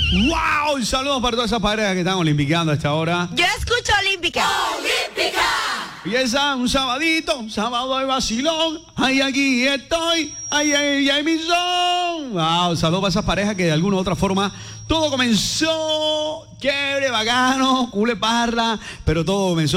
¡Wow! Saludos para todas esas parejas que están olimpiqueando a esta hora. Yo escucho Olímpica. ¡Olímpica! Y esa, un sabadito, un sábado de vacilón. Ay, aquí estoy. Ay, ay, ay, mi son. Wow, saludos para esas parejas que de alguna u otra forma todo comenzó chévere, bacano, cule parra, pero todo comenzó